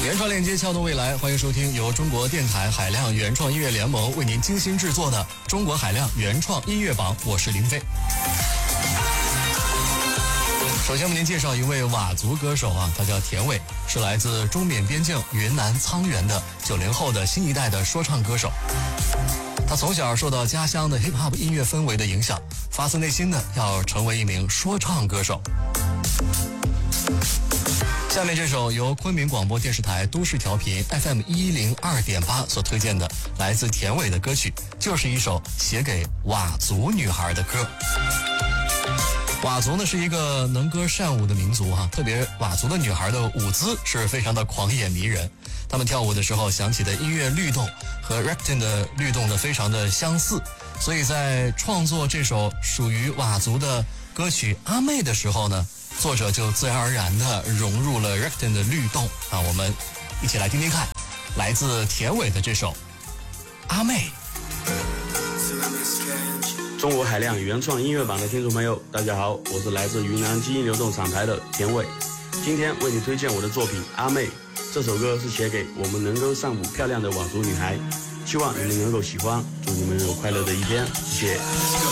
原创链接撬动未来，欢迎收听由中国电台海量原创音乐联盟为您精心制作的中国海量原创音乐榜，我是林飞。首先为您介绍一位佤族歌手他叫田伟，是来自中缅边境云南沧源的90后的新一代的说唱歌手。他从小受到家乡的 hip hop 音乐氛围的影响，发自内心的要成为一名说唱歌手。下面这首由昆明广播电视台都市调频 FM 102.8所推荐的来自田伟的歌曲，就是一首写给佤族女孩的歌。佤族呢是一个能歌善舞的民族特别佤族的女孩的舞姿是非常的狂野迷人，她们跳舞的时候响起的音乐律动和 Ractin 的律动呢非常的相似，所以在创作这首属于佤族的歌曲阿妹的时候呢，作者就自然而然的融入了 Ractin 的律动我们一起来听听看，来自田伟的这首阿妹。 中国海量原创音乐榜的听众朋友，大家好，我是来自云南基因流动厂牌的田伟，今天为你推荐我的作品《阿妹》。这首歌是写给我们能够善舞漂亮的佤族女孩，希望你们能够喜欢，祝你们有快乐的一天，谢谢。